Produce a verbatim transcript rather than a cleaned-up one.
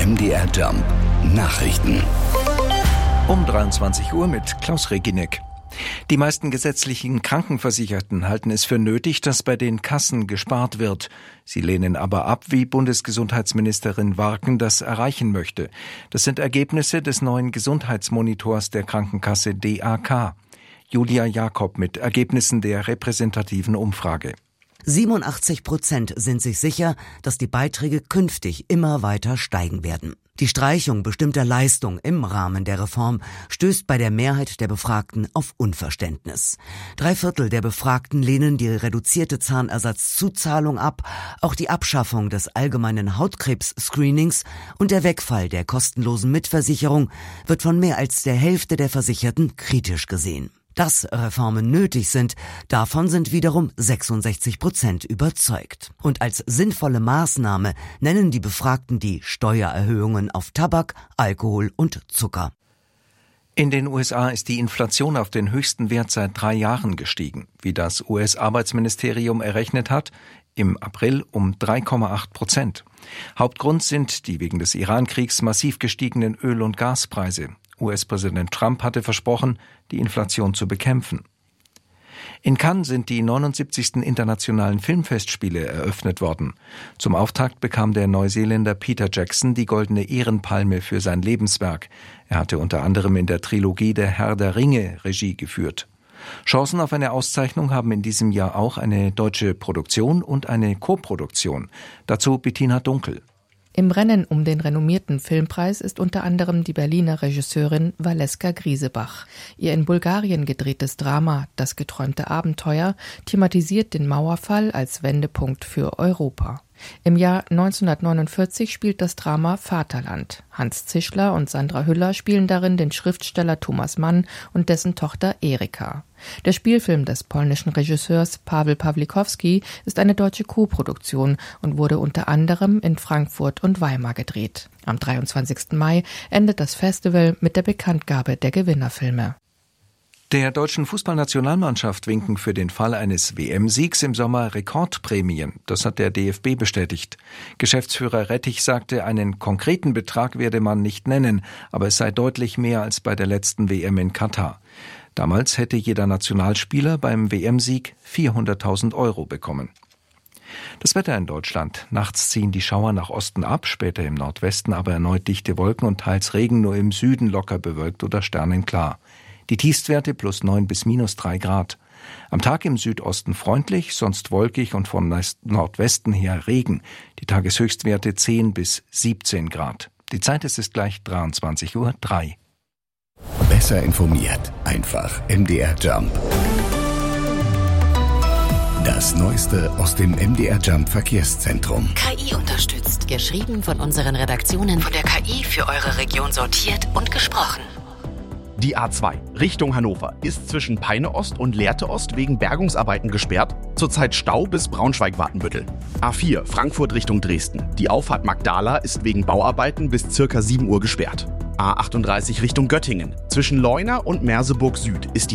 M D R Jump Nachrichten. Um dreiundzwanzig Uhr mit Klaus Reginek. Die meisten gesetzlichen Krankenversicherten halten es für nötig, dass bei den Kassen gespart wird. Sie lehnen aber ab, wie Bundesgesundheitsministerin Warken das erreichen möchte. Das sind Ergebnisse des neuen Gesundheitsmonitors der Krankenkasse D A K. Julia Jakob mit Ergebnissen der repräsentativen Umfrage. siebenundachtzig Prozent sind sich sicher, dass die Beiträge künftig immer weiter steigen werden. Die Streichung bestimmter Leistungen im Rahmen der Reform stößt bei der Mehrheit der Befragten auf Unverständnis. Drei Viertel der Befragten lehnen die reduzierte Zahnersatzzuzahlung ab. Auch die Abschaffung des allgemeinen Hautkrebs-Screenings und der Wegfall der kostenlosen Mitversicherung wird von mehr als der Hälfte der Versicherten kritisch gesehen. Dass Reformen nötig sind, davon sind wiederum sechsundsechzig Prozent überzeugt. Und als sinnvolle Maßnahme nennen die Befragten die Steuererhöhungen auf Tabak, Alkohol und Zucker. In den U S A ist die Inflation auf den höchsten Wert seit drei Jahren gestiegen. Wie das U S-Arbeitsministerium errechnet hat, im April um drei Komma acht Prozent. Hauptgrund sind die wegen des Iran-Kriegs massiv gestiegenen Öl- und Gaspreise. U S-Präsident Trump hatte versprochen, die Inflation zu bekämpfen. In Cannes sind die neunundsiebzigsten internationalen Filmfestspiele eröffnet worden. Zum Auftakt bekam der Neuseeländer Peter Jackson die Goldene Ehrenpalme für sein Lebenswerk. Er hatte unter anderem in der Trilogie Der Herr der Ringe Regie geführt. Chancen auf eine Auszeichnung haben in diesem Jahr auch eine deutsche Produktion und eine Koproduktion. Dazu Bettina Dunkel. Im Rennen um den renommierten Filmpreis ist unter anderem die Berliner Regisseurin Valeska Griesebach. Ihr in Bulgarien gedrehtes Drama »Das geträumte Abenteuer« thematisiert den Mauerfall als Wendepunkt für Europa. Im Jahr neunzehnhundertneunundvierzig spielt das Drama Vaterland. Hans Zischler und Sandra Hüller spielen darin den Schriftsteller Thomas Mann und dessen Tochter Erika. Der Spielfilm des polnischen Regisseurs Paweł Pawlikowski ist eine deutsche Koproduktion und wurde unter anderem in Frankfurt und Weimar gedreht. Am dreiundzwanzigsten Mai endet das Festival mit der Bekanntgabe der Gewinnerfilme. Der deutschen Fußballnationalmannschaft winken für den Fall eines W M-Siegs im Sommer Rekordprämien. Das hat der D F B bestätigt. Geschäftsführer Rettich sagte, einen konkreten Betrag werde man nicht nennen, aber es sei deutlich mehr als bei der letzten W M in Katar. Damals hätte jeder Nationalspieler beim W M-Sieg vierhunderttausend Euro bekommen. Das Wetter in Deutschland. Nachts ziehen die Schauer nach Osten ab, später im Nordwesten aber erneut dichte Wolken und teils Regen, nur im Süden locker bewölkt oder sternenklar. Die Tiefstwerte plus neun bis minus drei Grad. Am Tag im Südosten freundlich, sonst wolkig und von Nordwesten her Regen. Die Tageshöchstwerte zehn bis siebzehn Grad. Die Zeit ist es gleich dreiundzwanzig Uhr drei. Besser informiert, einfach M D R Jump. Das Neueste aus dem M D R Jump Verkehrszentrum. K I unterstützt. Geschrieben von unseren Redaktionen. Von der K I für eure Region sortiert und gesprochen. Die A zwei Richtung Hannover ist zwischen Peine Ost und Lehrte Ost wegen Bergungsarbeiten gesperrt. Zurzeit Stau bis Braunschweig-Wartenbüttel. A vier Frankfurt Richtung Dresden. Die Auffahrt Magdala ist wegen Bauarbeiten bis circa sieben Uhr gesperrt. A achtunddreißig Richtung Göttingen. Zwischen Leuna und Merseburg Süd ist die